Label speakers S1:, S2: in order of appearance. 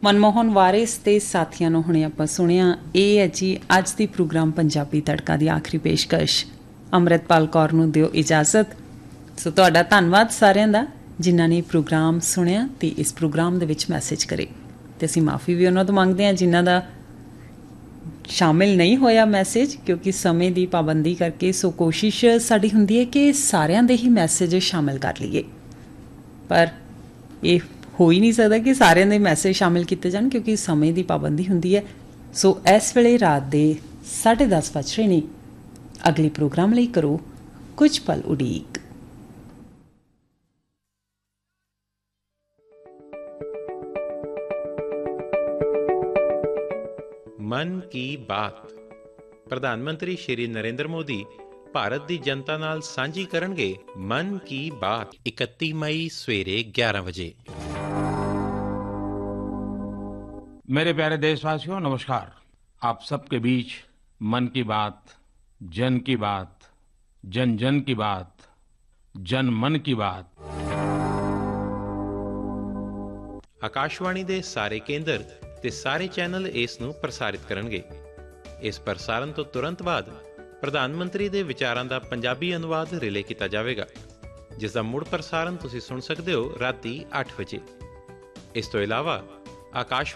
S1: ਮਨਮੋਹਨ ਵਾਰਿਸ ਤੇ ਸਾਥੀਆਂ ਨੂੰ ਹੁਣੇ ਆਪਾਂ ਸੁਣਿਆ। ਇਹ ਹੈ ਜੀ ਅੱਜ ਦੀ ਪ੍ਰੋਗਰਾਮ ਪੰਜਾਬੀ ਤੜਕਾ ਦੀ ਆਖਰੀ ਪੇਸ਼ਕਸ਼। ਅੰਮ੍ਰਿਤਪਾਲ ਕੌਰ ਨੂੰ ਦਿਓ ਇਜਾਜ਼ਤ। ਸੋ ਤੁਹਾਡਾ ਧੰਨਵਾਦ ਸਾਰਿਆਂ ਦਾ ਜਿਨ੍ਹਾਂ ਨੇ ਪ੍ਰੋਗਰਾਮ ਸੁਣਿਆ ਅਤੇ ਇਸ ਪ੍ਰੋਗਰਾਮ ਦੇ ਵਿੱਚ ਮੈਸੇਜ ਕਰੇ। ਅਤੇ ਅਸੀਂ ਮਾਫੀ ਵੀ ਉਹਨਾਂ ਤੋਂ ਮੰਗਦੇ ਹਾਂ ਜਿਨ੍ਹਾਂ ਦਾ ਸ਼ਾਮਿਲ ਨਹੀਂ ਹੋਇਆ ਮੈਸੇਜ, ਕਿਉਂਕਿ ਸਮੇਂ ਦੀ ਪਾਬੰਦੀ ਕਰਕੇ। ਸੋ ਕੋਸ਼ਿਸ਼ ਸਾਡੀ ਹੁੰਦੀ ਹੈ ਕਿ ਸਾਰਿਆਂ ਦੇ ਹੀ ਮੈਸੇਜ ਸ਼ਾਮਿਲ ਕਰ ਲਈਏ, ਪਰ ਇਹ ਹੋ ਹੀ ਨਹੀਂ ਸਕਦਾ ਕਿ ਸਾਰਿਆਂ ਦੇ ਮੈਸੇਜ ਸ਼ਾਮਿਲ ਕੀਤੇ ਜਾਣ, ਕਿਉਂਕਿ ਸਮੇਂ ਦੀ ਪਾਬੰਦੀ ਹੁੰਦੀ ਹੈ। ਸੋ ਇਸ ਵੇਲੇ ਰਾਤ ਦੇ 10:30 ਵੱਜ ਰਹੇ ਨੇ। ਅਗਲੇ ਪ੍ਰੋਗਰਾਮ ਲਈ ਕਰੋ ਕੁਝ ਪਲ ਉਡੀਕ।
S2: ਮਨ ਕੀ ਬਾਤ। ਪ੍ਰਧਾਨ ਮੰਤਰੀ ਸ਼੍ਰੀ ਨਰਿੰਦਰ ਮੋਦੀ ਭਾਰਤ ਦੀ ਜਨਤਾ ਨਾਲ ਸਾਂਝੀ ਕਰਨਗੇ ਮਨ ਕੀ ਬਾਤ 31 ਮਈ ਸਵੇਰੇ 11 ਵਜੇ।
S3: मेरे प्यारे देशवासियों, नमस्कार। आप सबके बीच मन की बात, जन की बात, जन जन की बात, जन मन की बात।
S2: ਆਕਾਸ਼ਵਾਣੀ ਦੇ ਸਾਰੇ ਕੇਂਦਰ ਤੇ ਸਾਰੇ ਚੈਨਲ ਇਸ ਨੂੰ ਪ੍ਰਸਾਰਿਤ ਕਰਨਗੇ। ਇਸ ਪ੍ਰਸਾਰਣ ਤੋਂ ਤੁਰੰਤ ਬਾਅਦ ਪ੍ਰਧਾਨ ਮੰਤਰੀ ਦੇ ਵਿਚਾਰਾਂ ਦਾ ਪੰਜਾਬੀ ਅਨੁਵਾਦ ਰਿਲੇ ਕੀਤਾ ਜਾਵੇਗਾ, ਜਿਸ ਦਾ ਮੁੜ ਪ੍ਰਸਾਰਣ ਤੁਸੀਂ ਸੁਣ ਸਕਦੇ ਹੋ ਰਾਤੀ 8 ਵਜੇ। ਇਸ ਤੋਂ ਇਲਾਵਾ ਆਕਾਸ਼